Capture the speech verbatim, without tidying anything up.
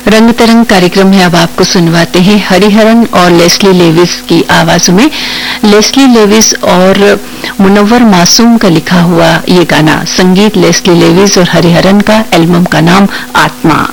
रंग तरंग कार्यक्रम में अब आपको सुनवाते हैं हरिहरन और लेस्ली लेविस की आवाजों में लेस्ली लेविस और मुनव्वर मासूम का लिखा हुआ ये गाना। संगीत लेस्ली लेविस और हरिहरन का। एल्बम का नाम आत्मा।